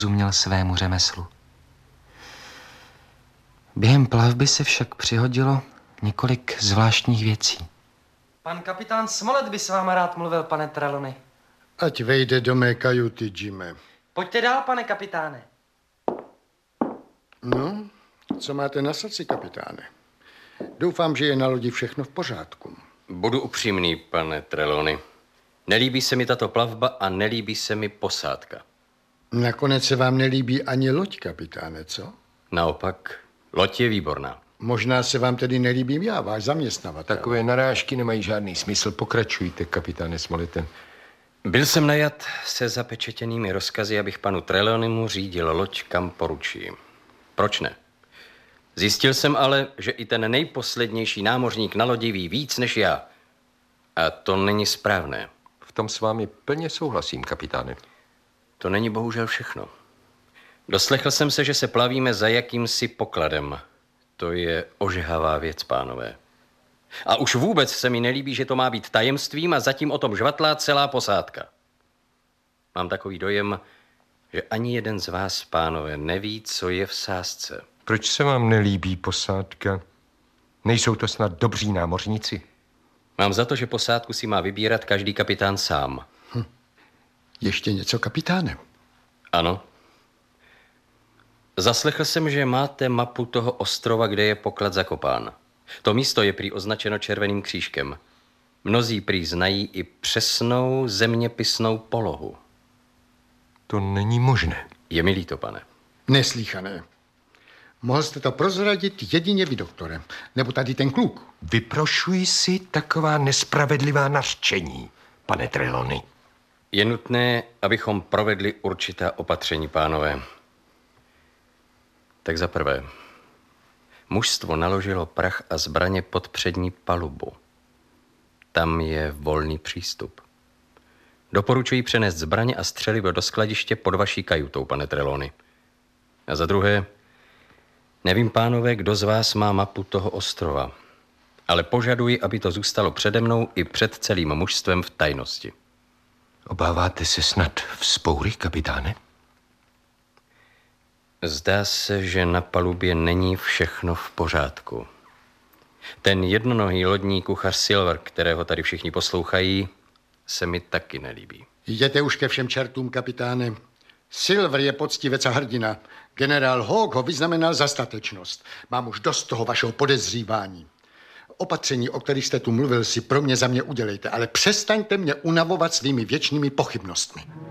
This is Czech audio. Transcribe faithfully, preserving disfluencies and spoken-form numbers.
rozuměl svému řemeslu. Během plavby se však přihodilo několik zvláštních věcí. Pan kapitán Smolet by s váma rád mluvil, pane Trelawney. Ať vejde do mé kajuty, Jime. Pojďte dál, pane kapitáne. No, co máte na srdci, kapitáne? Doufám, že je na lodi všechno v pořádku. Budu upřímný, pane Trelawney. Nelíbí se mi tato plavba a nelíbí se mi posádka. Nakonec se vám nelíbí ani loď, kapitáne, co? Naopak, loď je výborná. Možná se vám tedy nelíbím já, váš zaměstnavatel. Takové narážky nemají žádný smysl. Pokračujte, kapitáne Smolete. Byl jsem najat se zapečetěnými rozkazy, abych panu Trelawneymu řídil loď, kam poručí. Proč ne? Zjistil jsem ale, že i ten nejposlednější námořník na lodi ví víc než já. A to není správné. V tom s vámi plně souhlasím, kapitáne. To není bohužel všechno. Doslechl jsem se, že se plavíme za jakýmsi pokladem. To je ožehavá věc, pánové. A už vůbec se mi nelíbí, že to má být tajemstvím a zatím o tom žvatlá celá posádka. Mám takový dojem, že ani jeden z vás, pánové, neví, co je v sázce. Proč se vám nelíbí posádka? Nejsou to snad dobří námořníci? Mám za to, že posádku si má vybírat každý kapitán sám. Hm. Ještě něco, kapitáne? Ano. Zaslechl jsem, že máte mapu toho ostrova, kde je poklad zakopán. To místo je prý označeno červeným křížkem. Mnozí prý znají i přesnou zeměpisnou polohu. To není možné. Je mi líto, pane. Neslýchané. Mohl jste to prozradit jedině vy, doktore. Nebo tady ten kluk. Vyprošuji si taková nespravedlivá nařčení, pane Trelawney. Je nutné, abychom provedli určitá opatření, pánové. Tak za prvé, mužstvo naložilo prach a zbraně pod přední palubu. Tam je volný přístup. Doporučuji přenést zbraně a střelivo do skladiště pod vaší kajutou, pane Trelawney. A za druhé, nevím, pánové, kdo z vás má mapu toho ostrova, ale požaduji, aby to zůstalo přede mnou i před celým mužstvem v tajnosti. Obáváte se snad vzpoury, kapitáne? Zdá se, že na palubě není všechno v pořádku. Ten jednonohý lodní kuchař Silver, kterého tady všichni poslouchají, se mi taky nelíbí. Jděte už ke všem čertům, kapitáne. Silver je poctivec a hrdina. Generál Hawke ho vyznamenal za statečnost. Mám už dost toho vašeho podezřívání. Opatření, o kterých jste tu mluvil, si pro mě za mě udělejte, ale přestaňte mě unavovat svými věčnými pochybnostmi.